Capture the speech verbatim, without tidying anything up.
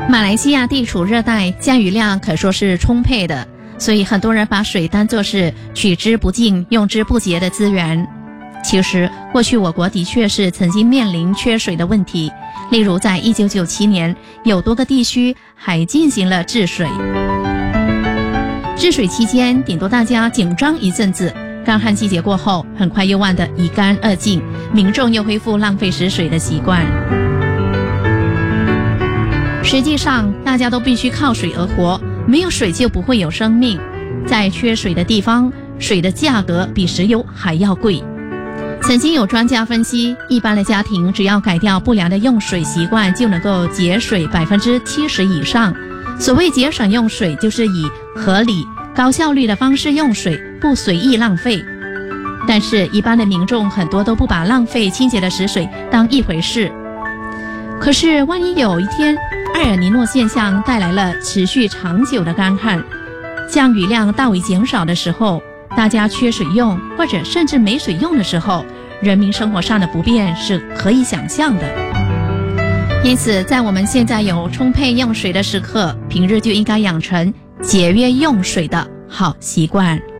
马来西亚地处热带，降雨量可说是充沛的，所以很多人把水当作是取之不尽、用之不竭的资源。其实，过去我国的确是曾经面临缺水的问题，例如在一九九七年，有多个地区还进行了治水。治水期间，顶多大家紧张一阵子，干旱季节过后，很快又忘得一干二净，民众又恢复浪费食水的习惯。实际上，大家都必须靠水而活，没有水就不会有生命。在缺水的地方，水的价格比石油还要贵。曾经有专家分析，一般的家庭只要改掉不良的用水习惯，就能够节水百分之七十以上。所谓节省用水，就是以合理、高效率的方式用水，不随意浪费。但是，一般的民众很多都不把浪费清洁的食水当一回事。可是，万一有一天，埃尔尼诺现象带来了持续长久的干旱，降雨量大为减少的时候，大家缺水用，或者甚至没水用的时候，人民生活上的不便是可以想象的。因此，在我们现在有充沛用水的时刻，平日就应该养成节约用水的好习惯。